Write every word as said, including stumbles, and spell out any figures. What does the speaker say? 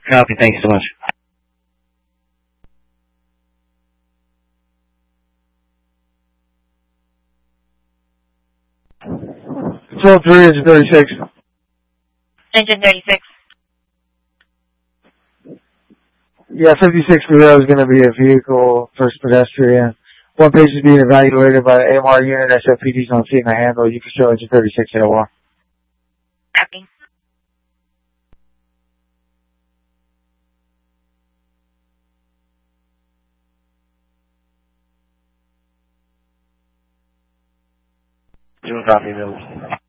Copy. Thank you so much. twelve three, engine thirty-six. Engine thirty-six. Yeah, fifty-six for that is going to be a vehicle, first pedestrian. One patient being evaluated by the A M R unit, S F P Ds on scene to handle. You can show engine thirty-six at O R. Copy. Doing copy, Bill.